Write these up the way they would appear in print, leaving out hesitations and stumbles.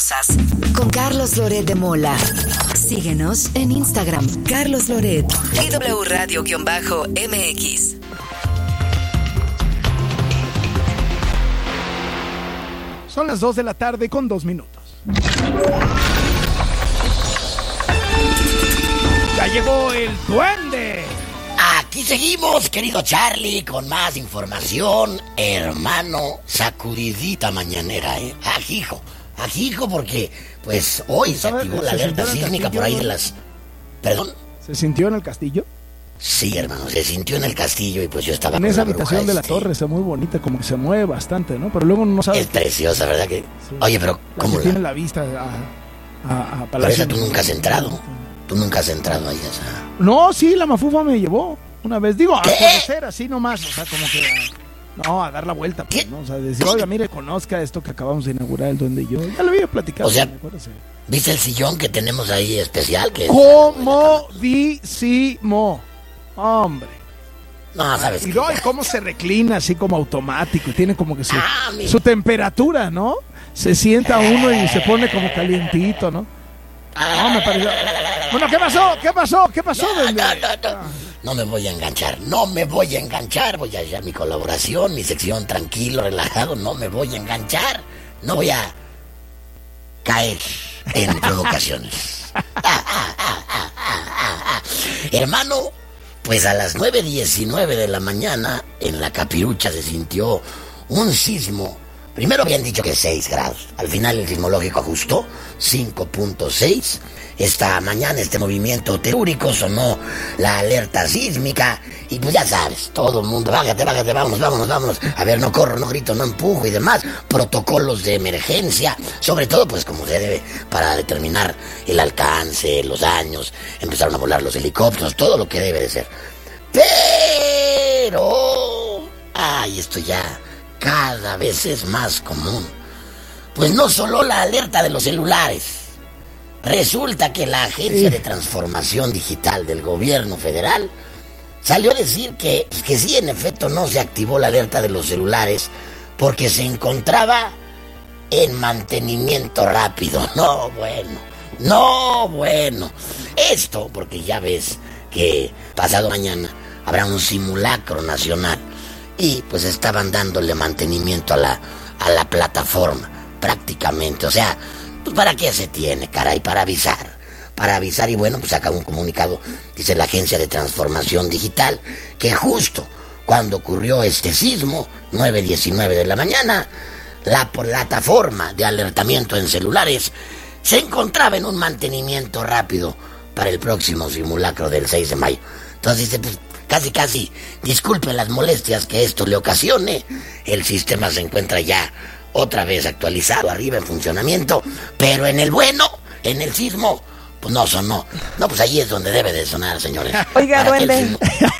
poderosas. Con Carlos Loret de Mola. Síguenos en Instagram, Carlos Loret. Y W Radio-MX. Son las 2 de la tarde con 2 minutos. Ya llegó el duende. Aquí seguimos, querido Charlie, con más información. Hermano, sacudidita mañanera, Ajijo, porque pues hoy se activó la alerta sísmica por ahí de las... ¿Perdón? ¿Se sintió en el castillo? Sí, hermano, se sintió en el castillo y pues yo estaba... En esa habitación de la torre, está muy bonita, como que se mueve bastante, ¿no? Pero luego no sabe... Es preciosa, ¿verdad que...? Sí. Oye, pero ¿cómo tiene la vista a Palacio? Pero esa tú nunca has entrado. Tú nunca has entrado ahí esa... No, sí, la Mafufa me llevó una vez. Digo, a conocer así nomás, o sea, como que... No, a dar la vuelta, pues, ¿no? O sea, decir, oiga, mire, conozca esto que acabamos de inaugurar, el duende y yo. Ya lo había platicado. O sea, ¿viste el sillón que tenemos ahí especial? Que comodísimo. Hombre. No, sabes. Y cómo se reclina así como automático. Y tiene como que su temperatura, ¿no? Se sienta uno y se pone como calientito, ¿no? No, me pareció... Bueno, ¿qué pasó? No me voy a enganchar. Voy a hacer mi colaboración, mi sección tranquilo, relajado. No me voy a enganchar. No voy a caer en provocaciones. Hermano, pues a las 9:19 de la mañana en la Capirucha se sintió un sismo. Primero habían dicho que 6 grados. Al final el sismológico ajustó 5.6. Esta mañana este movimiento telúrico sonó la alerta sísmica. Y pues ya sabes, todo el mundo, bájate, vámonos. A ver, no corro, no grito, no empujo y demás. Protocolos de emergencia. Sobre todo, pues como se debe, para determinar el alcance, los daños. Empezaron a volar los helicópteros, todo lo que debe de ser. Pero... esto ya... cada vez es más común. Pues no solo la alerta de los celulares. Resulta que la Agencia de Transformación Digital del Gobierno Federal salió a decir que sí, en efecto, no se activó la alerta de los celulares porque se encontraba en mantenimiento rápido. No, bueno. Esto porque ya ves que pasado mañana habrá un simulacro nacional. Y pues estaban dándole mantenimiento a la plataforma, prácticamente. O sea, pues ¿para qué se tiene, caray? Para avisar. Y bueno, pues acá un comunicado, dice la Agencia de Transformación Digital, que justo cuando ocurrió este sismo, 9:19 de la mañana, la plataforma de alertamiento en celulares se encontraba en un mantenimiento rápido para el próximo simulacro del 6 de mayo. Entonces dice, pues... Casi, disculpe las molestias que esto le ocasione. El sistema se encuentra ya otra vez actualizado, arriba en funcionamiento. Pero en el sismo, pues no sonó. No, pues ahí es donde debe de sonar, señores. Oiga, duende.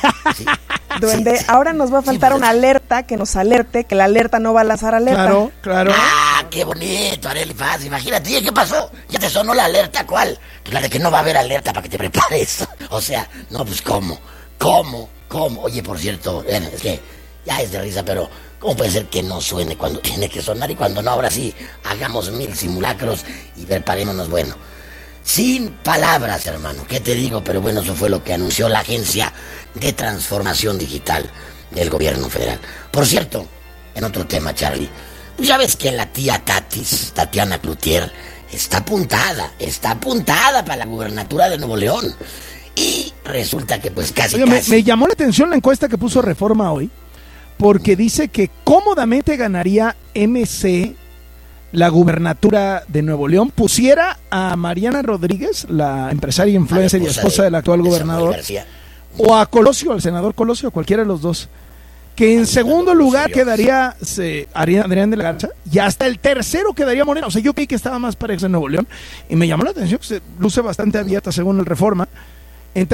Duende, ahora nos va a faltar una alerta que nos alerte, que la alerta no va a lanzar alerta. Claro. Qué bonito, Arely Paz. Imagínate, ¿qué pasó? ¿Ya te sonó la alerta? ¿Cuál? Pues la de que no va a haber alerta para que te prepares. O sea, no, pues ¿cómo? Oye, por cierto, es que ya es de risa, pero ¿cómo puede ser que no suene cuando tiene que sonar y cuando no? Ahora sí, hagamos 1000 simulacros y preparémonos, bueno. Sin palabras, hermano, ¿qué te digo? Pero bueno, eso fue lo que anunció la Agencia de Transformación Digital del Gobierno Federal. Por cierto, en otro tema, Charlie, ya ves que la tía Tatiana Cloutier, está apuntada para la gubernatura de Nuevo León. Y resulta que pues casi... Me llamó la atención la encuesta que puso Reforma hoy, porque dice que cómodamente ganaría MC la gubernatura de Nuevo León, pusiera a Mariana Rodríguez, la empresaria influencer y esposa del actual gobernador, o a Colosio, al senador Colosio, cualquiera de los dos, que en segundo lugar quedaría Adrián de la Garza, y hasta el tercero quedaría Morena. O sea, yo creí que estaba más pareja en Nuevo León, y me llamó la atención que se luce bastante abierta según el Reforma.